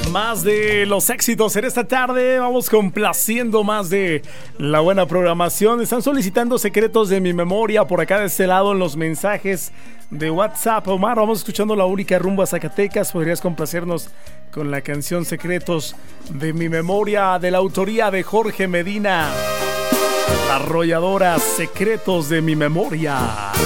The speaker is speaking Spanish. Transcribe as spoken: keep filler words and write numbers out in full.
Más de los éxitos en esta tarde. Vamos complaciendo más de la buena programación. Están solicitando secretos de mi memoria por acá de este lado en los mensajes de WhatsApp. Omar, vamos escuchando la única rumba a Zacatecas. ¿Podrías complacernos con la canción Secretos de mi memoria, de la autoría de Jorge Medina? La arrolladora Secretos de mi memoria.